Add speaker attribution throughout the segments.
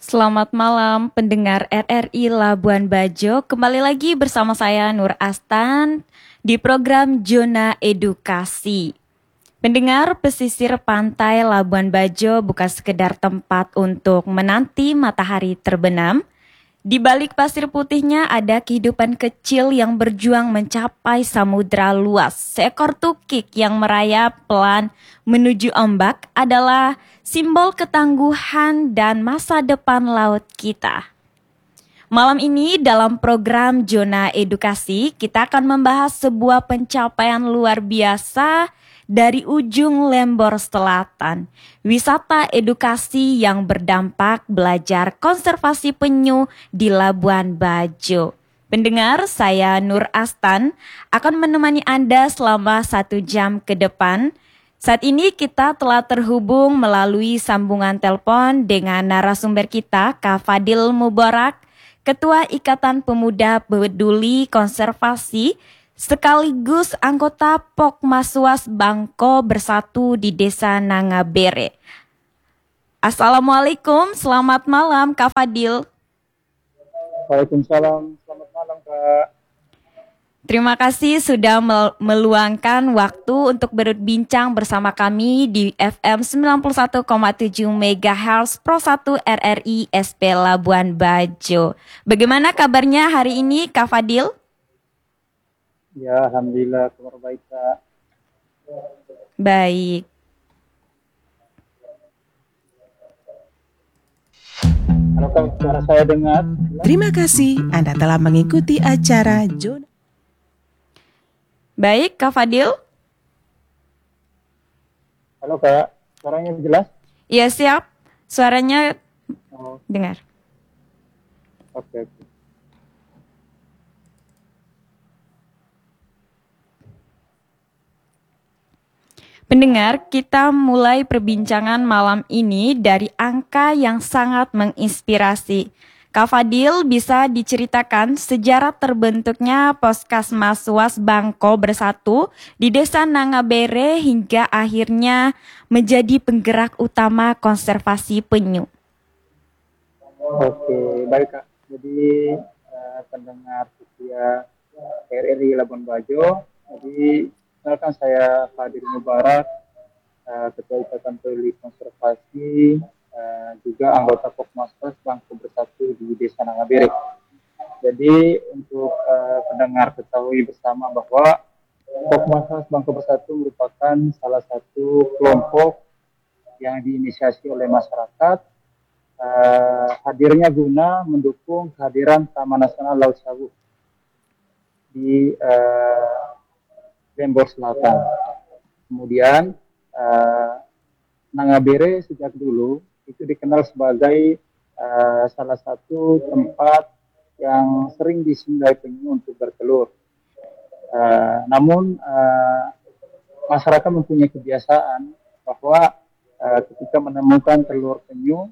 Speaker 1: Selamat malam pendengar RRI Labuan Bajo. Kembali lagi bersama saya Nur Astan di program Zona Edukasi. Pendengar, pesisir pantai Labuan Bajo bukan sekedar tempat untuk menanti matahari terbenam. Di balik pasir putihnya ada kehidupan kecil yang berjuang mencapai samudra luas. Seekor tukik yang merayap pelan menuju ombak adalah simbol ketangguhan dan masa depan laut kita. Malam ini dalam program Zona Edukasi, kita akan membahas sebuah pencapaian luar biasa dari ujung Lembor Selatan. Wisata edukasi yang berdampak belajar konservasi penyu di Labuan Bajo. Pendengar, saya Nur Astan akan menemani Anda selama 1 jam ke depan. Saat ini kita telah terhubung melalui sambungan telepon dengan narasumber kita, Kak Fadil Mubarak, Ketua Ikatan Pemuda Peduli Konservasi, sekaligus anggota Pokmaswas Bangko Bersatu di Desa Nangabere. Assalamualaikum, selamat malam Kak Fadil.
Speaker 2: Waalaikumsalam, selamat malam Kak.
Speaker 1: Terima kasih sudah meluangkan waktu untuk berbincang bersama kami di FM 91,7 MHz Pro 1 RRI SP Labuan Bajo. Bagaimana kabarnya hari ini Kak Fadil?
Speaker 2: Ya, alhamdulillah kabar baik Kak.
Speaker 1: Baik.
Speaker 2: Halo Kak, suara saya dengar.
Speaker 3: Terima kasih Anda telah mengikuti acara Zona.
Speaker 1: Baik, Kak Fadil.
Speaker 2: Halo Kak, suaranya jelas?
Speaker 1: Iya, siap. Suaranya dengar.
Speaker 2: Oke.
Speaker 1: Pendengar, kita mulai perbincangan malam ini dari angka yang sangat menginspirasi. Kak Fadil, bisa diceritakan sejarah terbentuknya Puskesmas Bangko Bersatu di Desa Nangabere hingga akhirnya menjadi penggerak utama konservasi penyu?
Speaker 2: Oke, baik Kak. Jadi pendengar setia RRI Labuan Bajo, jadi kenalkan saya Fadil Mubarak, Ketua Ikatan Peduli Konservasi, juga anggota Pokmaswas Bangko Bersatu di Desa Nangabere. Jadi untuk pendengar ketahui bersama bahwa Pokmaswas Bangko Bersatu merupakan salah satu kelompok yang diinisiasi oleh masyarakat, hadirnya guna mendukung kehadiran Taman Nasional Laut Sagu di Lembor Selatan. Kemudian Nangabere sejak dulu itu dikenal sebagai salah satu tempat yang sering disinggahi penyu untuk bertelur. Namun masyarakat mempunyai kebiasaan bahwa ketika menemukan telur penyu,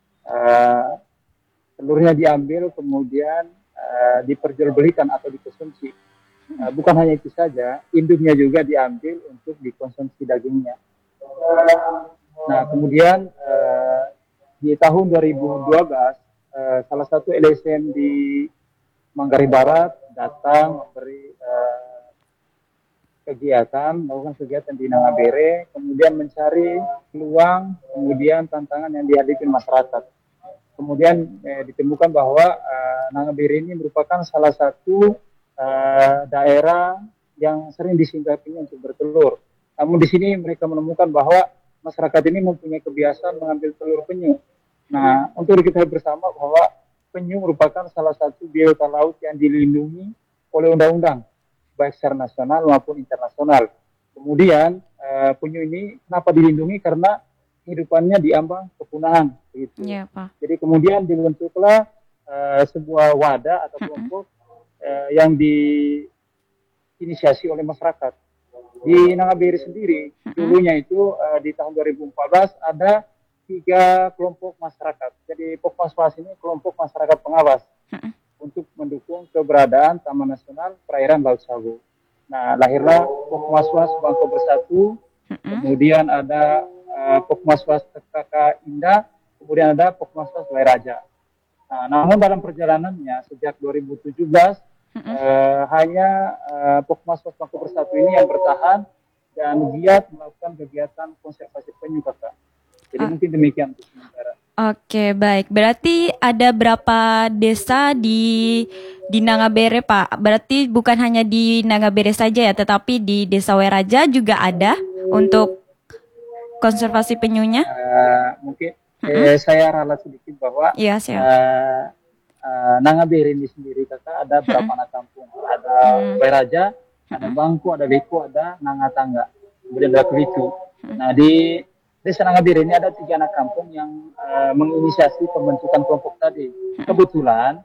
Speaker 2: telurnya diambil kemudian diperjualbelikan atau dikonsumsi. Bukan hanya itu saja, induknya juga diambil untuk dikonsumsi dagingnya. Nah, kemudian di tahun 2012, salah satu LSM di Manggarai Barat datang memberi melakukan kegiatan di Nangabere, kemudian mencari peluang, kemudian tantangan yang dihadapi masyarakat. Kemudian ditemukan bahwa Nangabere ini merupakan salah satu daerah yang sering disinggahi untuk bertelur. Namun di sini mereka menemukan bahwa masyarakat ini mempunyai kebiasaan mengambil telur penyu. Nah, untuk diketahui bersama bahwa penyu merupakan salah satu biota laut yang dilindungi oleh undang-undang, baik secara nasional maupun internasional. Kemudian penyu ini kenapa dilindungi? Karena kehidupannya diambang kepunahan. Begitu.
Speaker 1: Ya, Pak.
Speaker 2: Jadi kemudian dibentuklah sebuah wadah atau kelompok yang diinisiasi oleh masyarakat. Di Nangabere sendiri, dulunya itu di tahun 2014 ada 3 kelompok masyarakat. Jadi Pokmaswas ini kelompok masyarakat pengawas untuk mendukung keberadaan Taman Nasional Perairan Laut Sagu. Nah, lahirlah Pokmaswas Bangko Bersatu, kemudian ada Pokmaswas TKK Indah, kemudian ada Pokmaswas Wairaja. Nah, namun dalam perjalanannya sejak 2017 hanya Pokmaswas Bangku Bersatu ini yang bertahan dan giat melakukan kegiatan konservasi penyu, Kakak. Jadi mungkin demikian untuk sementara.
Speaker 1: Oke, baik. Berarti ada berapa desa di Nangabere, Pak? Berarti bukan hanya di Nangabere saja ya, tetapi di Desa Weraja juga ada untuk konservasi penyunya?
Speaker 2: Mungkin saya ralat sedikit bahwa
Speaker 1: Iya, siap.
Speaker 2: Nangabere ini sendiri, Kakak, ada berapa anak kampung? Ada Weraja, ada Bangku, ada Beko, ada Nangatangga, kemudian ada Kulitu. Nah, di Desa Nangabere ini ada 3 anak kampung yang menginisiasi pembentukan kelompok tadi. Kebetulan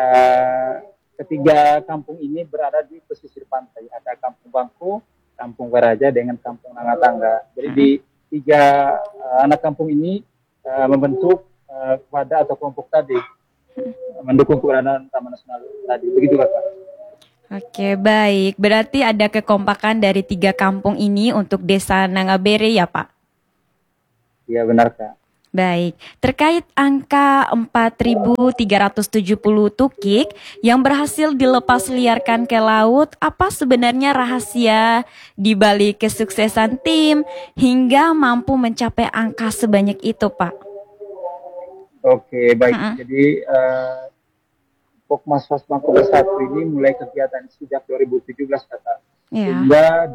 Speaker 2: ketiga kampung ini berada di pesisir pantai. Ada Kampung Bangku, Kampung Weraja, dengan Kampung Nangatangga. Jadi di 3 anak kampung ini membentuk wadah atau kelompok tadi, mendukung keberadaan Taman Nasional tadi. Begitu, Kakak.
Speaker 1: Oke, baik. Berarti ada kekompakan dari 3 kampung ini untuk Desa Nangabere ya, Pak?
Speaker 2: Iya, benar, Kak.
Speaker 1: Baik, terkait angka 4.370 tukik yang berhasil dilepas liarkan ke laut, apa sebenarnya rahasia di balik kesuksesan tim hingga mampu mencapai angka sebanyak itu, Pak?
Speaker 2: Oke, baik. Jadi Pokmaswas Bangku Bersatu ini mulai kegiatan sejak 2017, Kakak, hingga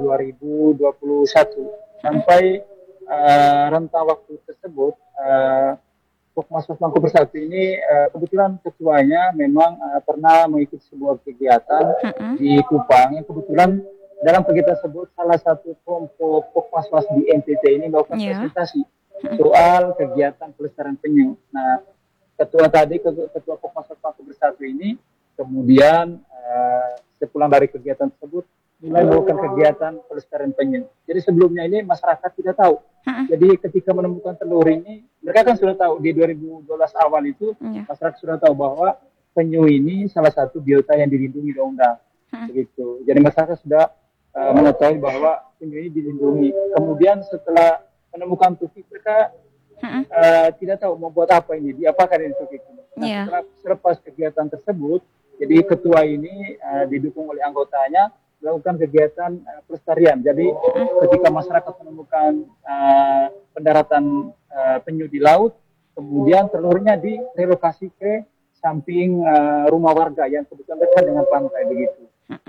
Speaker 2: 2021 sampai rentang waktu tersebut. Pokmaswas Bangku Bersatu ini kebetulan ketuanya memang pernah mengikuti sebuah kegiatan di Kupang. Yang kebetulan dalam kegiatan tersebut salah satu kelompok Pokmaswas di NTT ini melakukan presentasi soal kegiatan pelestarian penyu. Nah, ketua Pokmaswas Bangku Bersatu ini kemudian sepulang dari kegiatan tersebut mulai melakukan kegiatan pelestarian penyu. Jadi sebelumnya ini masyarakat tidak tahu. Jadi ketika menemukan telur ini, mereka kan sudah tahu di 2012 awal itu masyarakat sudah tahu bahwa penyu ini salah satu biota yang dilindungi undang-undang. Begitu. Jadi masyarakat sudah mengetahui bahwa penyu ini dilindungi. Kemudian setelah menemukan tukik, mereka tidak tahu mau buat apa ini, diapakan ini tukik ini. Nah, selepas kegiatan tersebut, jadi ketua ini didukung oleh anggotanya melakukan kegiatan pelestarian. Jadi ketika masyarakat menemukan pendaratan penyu di laut, kemudian telurnya direlokasi ke samping rumah warga yang kebetulan dekat dengan pantai, begitu.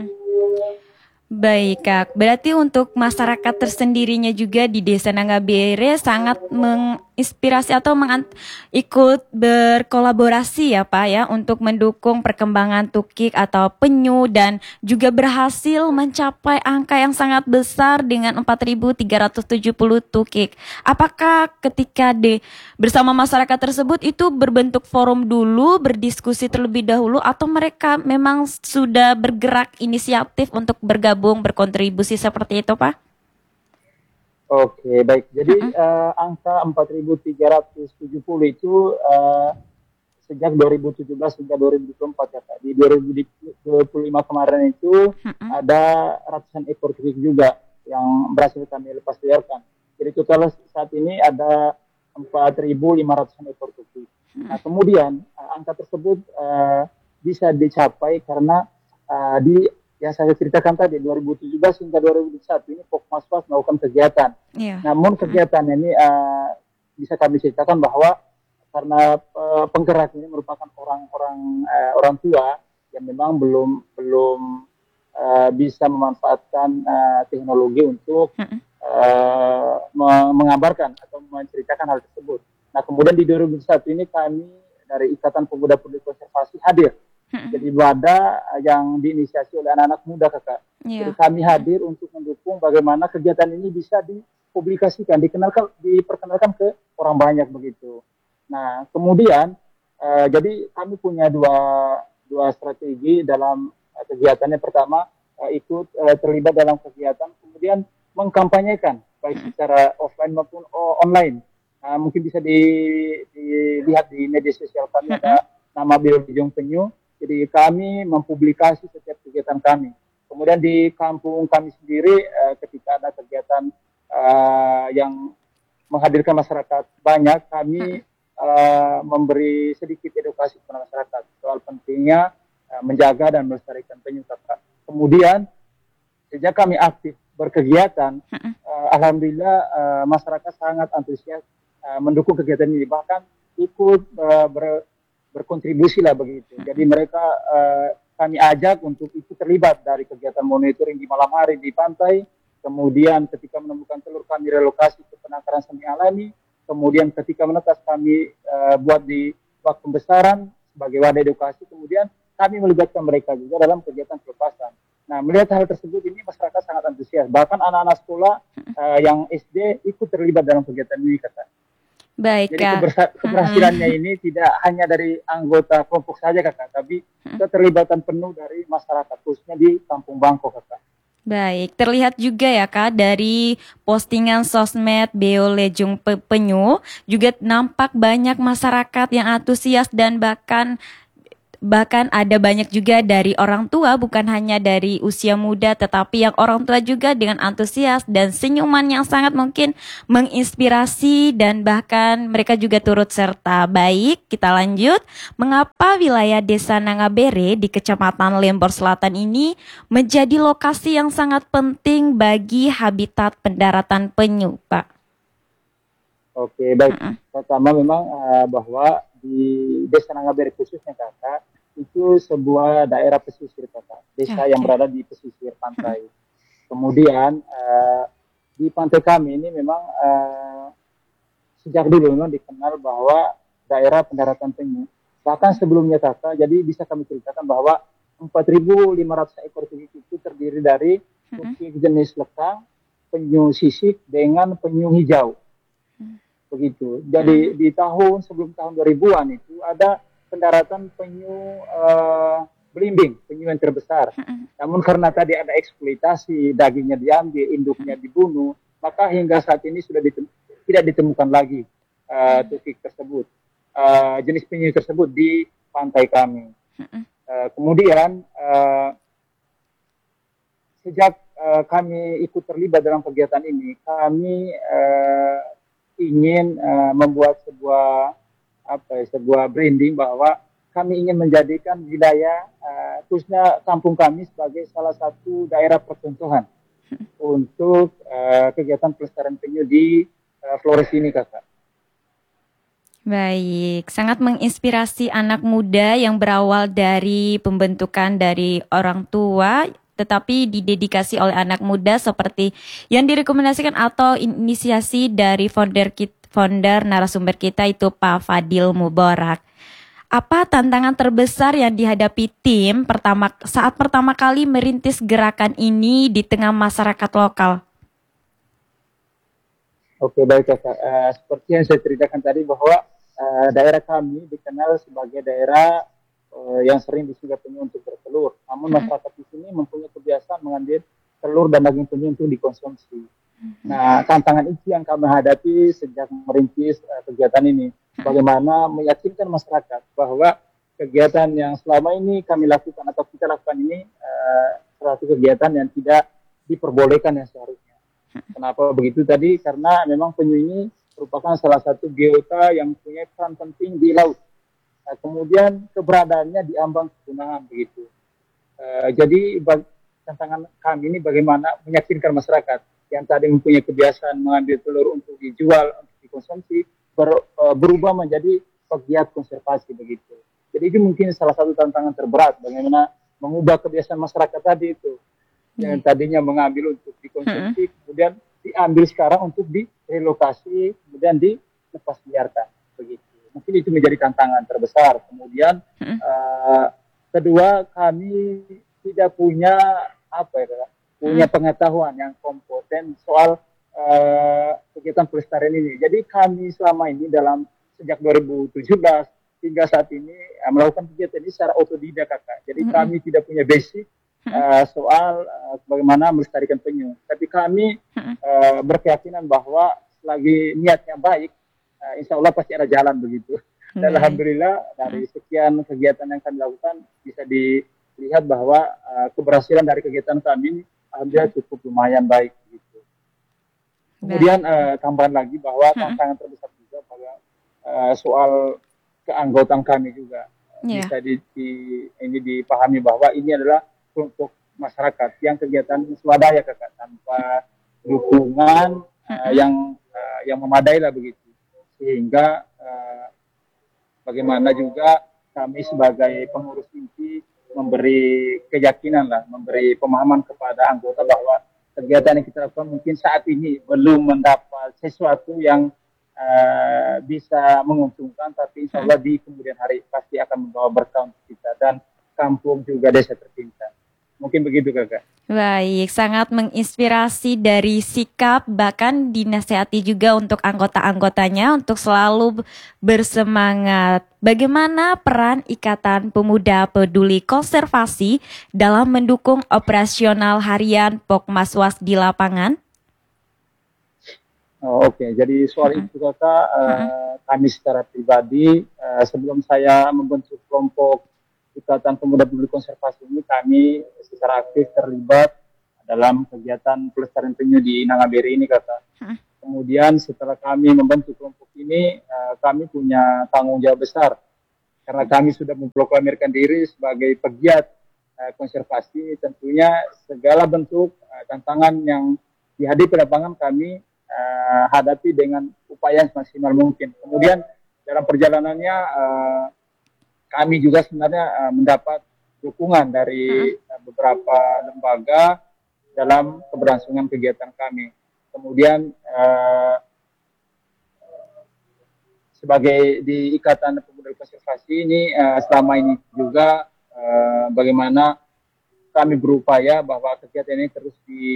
Speaker 1: Baik, Kak. Berarti untuk masyarakat tersendirinya juga di Desa Nangabere sangat menginspirasi atau ikut berkolaborasi ya, Pak, ya, untuk mendukung perkembangan tukik atau penyu dan juga berhasil mencapai angka yang sangat besar dengan 4.370 tukik. Apakah ketika bersama masyarakat tersebut itu berbentuk forum dulu, berdiskusi terlebih dahulu, atau mereka memang sudah bergerak inisiatif untuk berkontribusi seperti itu, Pak?
Speaker 2: Oke, baik. Jadi angka 4.370 itu sejak 2017 hingga 2024 ya, Kak. Di 2025 kemarin itu ada ratusan ekor tukik juga yang berhasil kami lepas liarkan. Jadi total saat ini ada 4.500 ekor tukik. Nah, kemudian angka tersebut bisa dicapai karena yang saya ceritakan tadi, 2017 hingga 2021 ini Pokmaswas melakukan kegiatan. Namun kegiatan ini bisa kami ceritakan bahwa karena penggerak ini merupakan orang tua yang memang belum bisa memanfaatkan teknologi untuk mengabarkan atau menceritakan hal tersebut. Nah, kemudian di 2021 ini kami dari Ikatan Pemuda Peduli Konservasi hadir. Jadi wadah yang diinisiasi oleh anak-anak muda, Kakak. Jadi kami hadir untuk mendukung bagaimana kegiatan ini bisa dipublikasikan, diperkenalkan ke orang banyak, begitu. Nah, kemudian jadi kami punya dua strategi dalam kegiatannya. Pertama, ikut terlibat dalam kegiatan, kemudian mengkampanyekan baik secara offline maupun online. Mungkin bisa dilihat di media sosial kami, ada nama Biojong Penyu. Jadi kami mempublikasi setiap kegiatan kami. Kemudian di kampung kami sendiri, ketika ada kegiatan yang menghadirkan masyarakat banyak, kami memberi sedikit edukasi kepada masyarakat soal pentingnya menjaga dan melestarikan penyu, Kakak. Kemudian sejak kami aktif berkegiatan, alhamdulillah masyarakat sangat antusias mendukung kegiatan ini, bahkan ikut berkontribusi lah begitu. Jadi mereka kami ajak untuk ikut terlibat dari kegiatan monitoring di malam hari di pantai. Kemudian ketika menemukan telur kami relokasi ke penangkaran semi alami. Kemudian ketika menetas kami buat di bak pembesaran sebagai wadah edukasi. Kemudian kami melibatkan mereka juga dalam kegiatan pelepasan. Nah, melihat hal tersebut ini masyarakat sangat antusias. Bahkan anak-anak sekolah yang SD ikut terlibat dalam kegiatan ini, Kak.
Speaker 1: Baik,
Speaker 2: Jadi
Speaker 1: Kak.
Speaker 2: keberhasilannya ini tidak hanya dari anggota kelompok saja, Kakak, tapi keterlibatan penuh dari masyarakat, khususnya di Kampung Bangko, Kakak.
Speaker 1: Baik, terlihat juga ya Kak dari postingan sosmed Beo Lejung Penyu juga nampak banyak masyarakat yang antusias dan bahkan ada banyak juga dari orang tua, bukan hanya dari usia muda tetapi yang orang tua juga dengan antusias dan senyuman yang sangat mungkin menginspirasi dan bahkan mereka juga turut serta. Baik, kita lanjut. Mengapa wilayah Desa Nangabere di Kecamatan Lembor Selatan ini menjadi lokasi yang sangat penting bagi habitat pendaratan penyu, Pak?
Speaker 2: Oke, baik. Pertama memang bahwa di Desa Nangabere khususnya, Kakak, itu sebuah daerah pesisir, Kakak. Desa yang berada di pesisir pantai. Kemudian di pantai kami ini memang sejak dulu memang dikenal bahwa daerah pendaratan penyu. Bahkan sebelumnya, Kakak, jadi bisa kami ceritakan bahwa 4.500 ekor penyu itu terdiri dari jenis lekang, penyu sisik dengan penyu hijau. Begitu. Jadi di sebelum tahun 2000-an itu ada pendaratan penyu belimbing, penyu yang terbesar. Namun karena tadi ada eksploitasi, dagingnya diambil, induknya dibunuh, maka hingga saat ini sudah tidak ditemukan lagi tukik tersebut, jenis penyu tersebut di pantai kami. Kemudian sejak kami ikut terlibat dalam kegiatan ini, kami ingin membuat sebuah branding bahwa kami ingin menjadikan wilayah khususnya kampung kami sebagai salah satu daerah percontohan untuk kegiatan pelestarian penyu di Flores ini, Kakak.
Speaker 1: Baik, sangat menginspirasi anak muda yang berawal dari pembentukan dari orang tua tetapi didedikasi oleh anak muda seperti yang direkomendasikan atau inisiasi dari founder narasumber kita itu Pak Fadil Mubarak. Apa tantangan terbesar yang dihadapi tim saat pertama kali merintis gerakan ini di tengah masyarakat lokal?
Speaker 2: Oke, baik, Kakak. Seperti yang saya ceritakan tadi bahwa daerah kami dikenal sebagai daerah yang sering disinggah penyu untuk bertelur. Namun masyarakat di sini mempunyai kebiasaan mengambil telur dan daging penyu untuk dikonsumsi. Nah, tantangan itu yang kami hadapi sejak merintis kegiatan ini. Bagaimana meyakinkan masyarakat bahwa kegiatan yang selama ini kami lakukan atau kita lakukan ini suatu kegiatan yang tidak diperbolehkan yang seharusnya. Kenapa begitu tadi? Karena memang penyu ini merupakan salah satu biota yang punya peran penting di laut. Kemudian keberadaannya di ambang kepunahan begitu. Jadi tantangan kami ini bagaimana meyakinkan masyarakat yang tadi mempunyai kebiasaan mengambil telur untuk dijual, untuk dikonsumsi, berubah menjadi pegiat konservasi begitu. Jadi itu mungkin salah satu tantangan terberat, bagaimana mengubah kebiasaan masyarakat tadi itu. Yang tadinya mengambil untuk dikonsumsi, kemudian diambil sekarang untuk direlokasi, kemudian dilepas biarkan begitu. Mungkin itu menjadi tantangan terbesar. Kemudian kedua, kami tidak punya pengetahuan yang kompeten soal kegiatan pelestarian ini. Jadi kami selama ini sejak 2017 hingga saat ini melakukan kegiatan ini secara otodidak, Kakak. Jadi kami tidak punya basic soal bagaimana melestarikan penyu. Tapi kami berkeyakinan bahwa selagi niatnya baik, insya Allah pasti ada jalan begitu. Dan alhamdulillah dari sekian kegiatan yang kami lakukan bisa dilihat bahwa keberhasilan dari kegiatan kami ini alhamdulillah cukup lumayan baik begitu. Kemudian tambahan lagi bahwa tantangan terbesar juga soal keanggotaan kami juga.
Speaker 1: Ya.
Speaker 2: Bisa ini dipahami bahwa ini adalah kelompok masyarakat yang kegiatan swadaya kakak, tanpa dukungan yang memadai lah begitu, sehingga bagaimana juga kami sebagai pengurus inti memberi keyakinan lah, memberi pemahaman kepada anggota bahwa kegiatan yang kita lakukan mungkin saat ini belum mendapat sesuatu yang bisa menguntungkan, tapi insya Allah di kemudian hari pasti akan membawa berkah untuk kita dan kampung juga desa tercinta. Mungkin begitu kakak.
Speaker 1: Baik, sangat menginspirasi dari sikap, bahkan dinasihati juga untuk anggota-anggotanya untuk selalu bersemangat. Bagaimana peran Ikatan Pemuda Peduli Konservasi dalam mendukung operasional harian Pokmaswas di lapangan?
Speaker 2: Oke. Jadi soal itu kakak, kami secara pribadi sebelum saya membentuk kelompok Ikatan Pemuda Peduli Konservasi ini, kami secara aktif terlibat dalam kegiatan pelestarian penyu di Nangabere ini kakak. Kemudian setelah kami membentuk kelompok ini, kami punya tanggung jawab besar karena kami sudah memproklamirkan diri sebagai pegiat konservasi. Tentunya segala bentuk tantangan yang dihadapi lapangan kami hadapi dengan upaya yang maksimal mungkin. Kemudian dalam perjalanannya kami juga sebenarnya mendapat dukungan dari beberapa lembaga dalam keberlangsungan kegiatan kami. Kemudian sebagai di Ikatan Pemuda Konservasi ini selama ini juga bagaimana kami berupaya bahwa kegiatan ini terus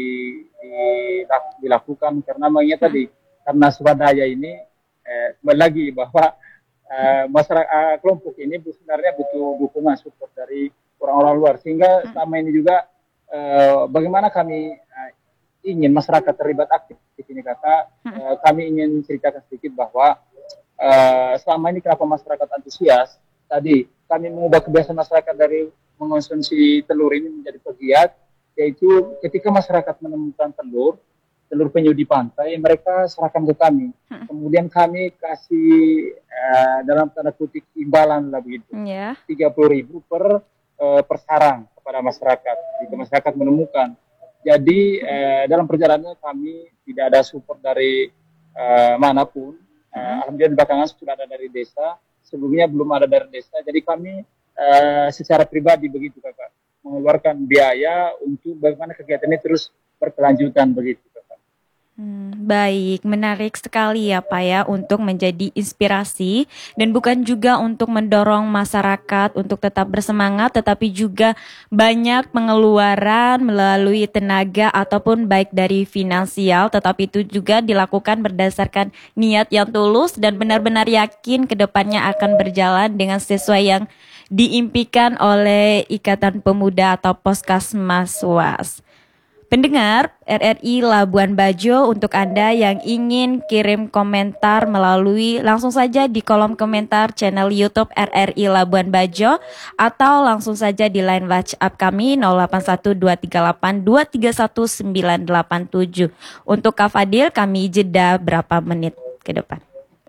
Speaker 2: dilakukan karena mengingat tadi, karena swadaya ini lagi bahwa masyarakat kelompok ini sebenarnya butuh dukungan support dari orang-orang luar, sehingga selama ini juga bagaimana kami ingin masyarakat terlibat aktif di sini kakak. Kami ingin ceritakan sedikit bahwa selama ini kenapa masyarakat antusias. Tadi kami mengubah kebiasaan masyarakat dari mengonsumsi telur ini menjadi pegiat, yaitu ketika masyarakat menemukan telur penyu di pantai, mereka serahkan ke kami. Kemudian kami kasih dalam tanda kutip imbalan lah begitu, 30.000 per sarang kepada masyarakat jika masyarakat menemukan. Jadi dalam perjalanan kami tidak ada support dari manapun. Alhamdulillah belakangan sudah ada dari desa, sebelumnya belum ada dari desa. Jadi kami secara pribadi begitu kakak, mengeluarkan biaya untuk bagaimana kegiatan ini terus berkelanjutan begitu kakak.
Speaker 1: Baik, menarik sekali ya Pak ya untuk menjadi inspirasi dan bukan juga untuk mendorong masyarakat untuk tetap bersemangat, tetapi juga banyak pengeluaran melalui tenaga ataupun baik dari finansial, tetapi itu juga dilakukan berdasarkan niat yang tulus dan benar-benar yakin kedepannya akan berjalan dengan sesuai yang diimpikan oleh Ikatan Pemuda atau Poskesmaswas. Pendengar RRI Labuan Bajo, untuk Anda yang ingin kirim komentar langsung saja di kolom komentar channel YouTube RRI Labuan Bajo atau langsung saja di line WhatsApp kami 081238231987. Untuk Kak Fadil, kami jeda berapa menit ke depan.